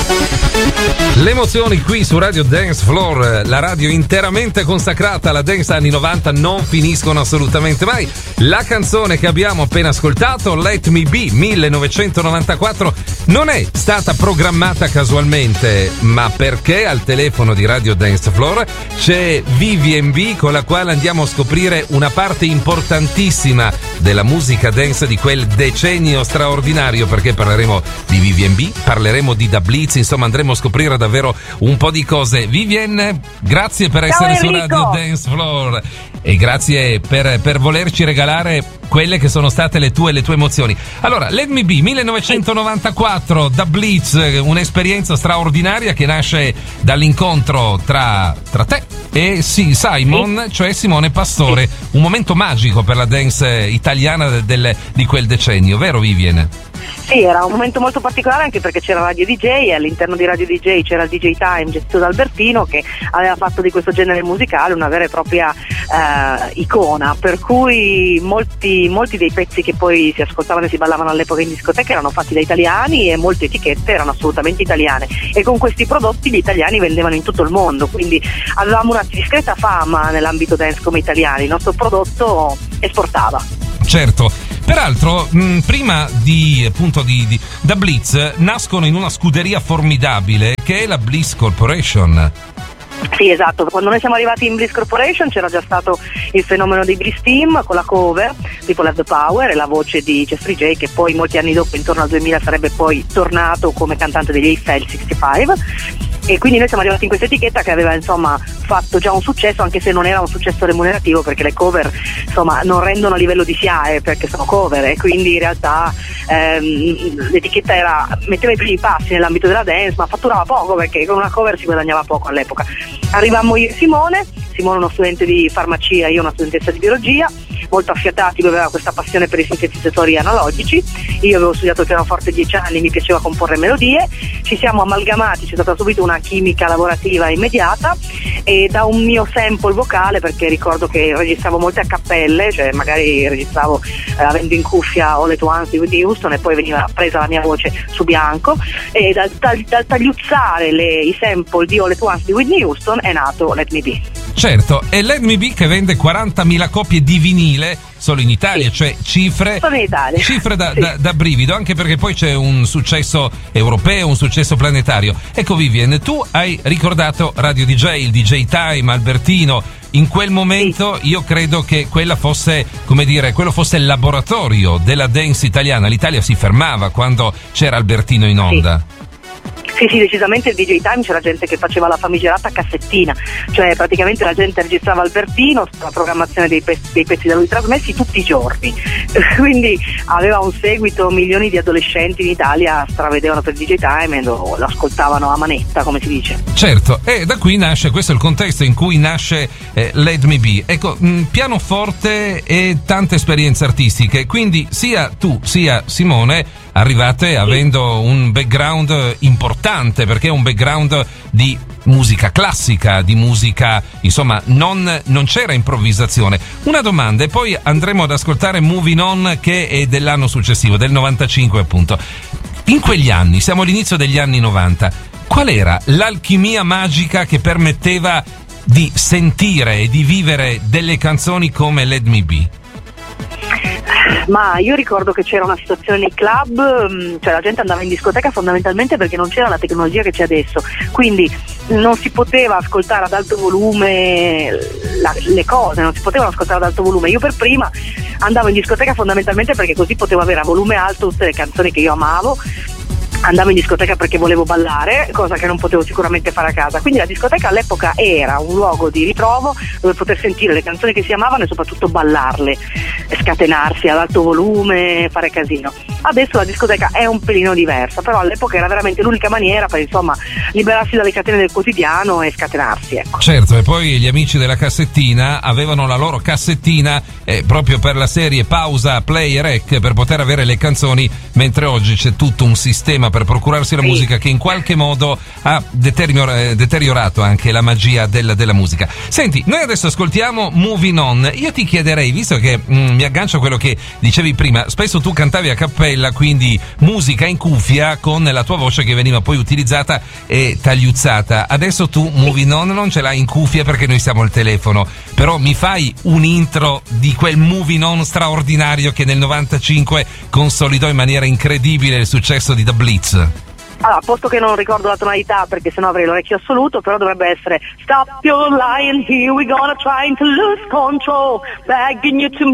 Le emozioni qui su Radio Dance Floor, la radio interamente consacrata alla dance anni 90, non finiscono assolutamente mai. La canzone che abbiamo appena ascoltato, Let Me Be 1994, non è stata programmata casualmente, ma perché al telefono di Radio Dance Floor c'è Vivian B, con la quale andiamo a scoprire una parte importantissima della musica dance di quel decennio straordinario, perché parleremo di Vivian B, parleremo di Da Blitz, insomma andremo a scoprire davvero un po' di cose. Vivian, grazie per essere su Radio Dance Floor e grazie per volerci regalare quelle che sono state le tue emozioni. Allora, Let Me Be 1994, Da Blitz, un'esperienza straordinaria che nasce dall'incontro tra te e Simon, cioè Simone Pastore, un momento magico per la dance italiana di quel decennio, vero Vivian? Sì, era un momento molto particolare anche perché c'era Radio DJ e all'interno di Radio DJ c'era il DJ Time gestito da Albertino, che aveva fatto di questo genere musicale una vera e propria icona, per cui molti dei pezzi che poi si ascoltavano e si ballavano all'epoca in discoteca erano fatti da italiani e molte etichette erano assolutamente italiane, e con questi prodotti gli italiani vendevano in tutto il mondo, quindi avevamo una discreta fama nell'ambito dance come italiani, il nostro prodotto esportava. Certo, peraltro prima di Da Blitz nascono in una scuderia formidabile che è la Bliss Corporation. Sì, esatto, quando noi siamo arrivati in Bliss Corporation c'era già stato il fenomeno dei Bliss Team con la cover People Have the Power e la voce di Jeffrey J, che poi molti anni dopo, intorno al 2000, sarebbe poi tornato come cantante degli Eiffel 65. E quindi noi siamo arrivati in questa etichetta che aveva insomma fatto già un successo, anche se non era un successo remunerativo, perché le cover insomma non rendono a livello di SIAE perché sono cover, e quindi in realtà l'etichetta metteva i primi passi nell'ambito della dance, ma fatturava poco perché con una cover si guadagnava poco all'epoca. Arrivammo io e Simone, uno studente di farmacia, io una studentessa di biologia, molto affiatati, lui aveva questa passione per i sintetizzatori analogici, io avevo studiato il pianoforte 10 anni, mi piaceva comporre melodie, ci siamo amalgamati, c'è stata subito una chimica lavorativa immediata, e da un mio sample vocale, perché ricordo che registravo molte a cappelle, cioè magari registravo avendo in cuffia All at Once di Whitney Houston e poi veniva presa la mia voce su bianco, e dal tagliuzzare i sample di All at Once di Whitney Houston è nato Let Me Be. Certo, e Let Me Be che vende 40.000 copie di vinile solo in Italia, cioè cifre da brivido, anche perché poi c'è un successo europeo, un successo planetario. Ecco Vivian, tu hai ricordato Radio DJ, il DJ Time, Albertino. In quel momento io credo che quello fosse il laboratorio della dance italiana. L'Italia si fermava quando c'era Albertino in onda. Sì, decisamente il DJ Time c'era gente che faceva la famigerata cassettina, cioè praticamente la gente registrava Albertino, la programmazione dei pezzi da lui trasmessi tutti i giorni, quindi aveva un seguito, milioni di adolescenti in Italia stravedevano per il DJ Time e lo ascoltavano a manetta, come si dice. Certo, e da qui nasce, questo è il contesto in cui nasce Let Me Be. Ecco, pianoforte e tante esperienze artistiche, quindi sia tu sia Simone arrivate avendo un background importante, perché è un background di musica classica, di musica, insomma, non c'era improvvisazione. Una domanda e poi andremo ad ascoltare Moving On, che è dell'anno successivo, del 95 appunto. In quegli anni, siamo all'inizio degli anni 90, qual era l'alchimia magica che permetteva di sentire e di vivere delle canzoni come Let Me Be? Ma io ricordo che c'era una situazione nei club, cioè la gente andava in discoteca fondamentalmente perché non c'era la tecnologia che c'è adesso, quindi non si poteva ascoltare ad alto volume le cose, non si potevano ascoltare ad alto volume. Io per prima andavo in discoteca fondamentalmente perché così potevo avere a volume alto tutte le canzoni che io amavo. Andavo in discoteca perché volevo ballare, cosa che non potevo sicuramente fare a casa, quindi la discoteca all'epoca era un luogo di ritrovo dove poter sentire le canzoni che si amavano e soprattutto ballarle, scatenarsi ad alto volume, fare casino. Adesso la discoteca è un pelino diversa, però all'epoca era veramente l'unica maniera per insomma liberarsi dalle catene del quotidiano e scatenarsi, ecco. Certo, e poi gli amici della cassettina avevano la loro cassettina proprio per la serie pausa, play e rec, per poter avere le canzoni, mentre oggi c'è tutto un sistema per procurarsi la musica che in qualche modo ha deteriorato anche la magia della musica. Senti, noi adesso ascoltiamo Moving On. Io ti chiederei, visto che mi aggancio a quello che dicevi prima, spesso tu cantavi a cappella quella, quindi musica in cuffia con la tua voce che veniva poi utilizzata e tagliuzzata. Adesso tu Moving On non ce l'hai in cuffia perché noi siamo al telefono, però mi fai un intro di quel Moving On straordinario che nel 95 consolidò in maniera incredibile il successo di The Blitz. Allora, posto che non ricordo la tonalità perché sennò avrei l'orecchio assoluto, però dovrebbe essere Stop your lying, here we gonna trying to lose control, begging you to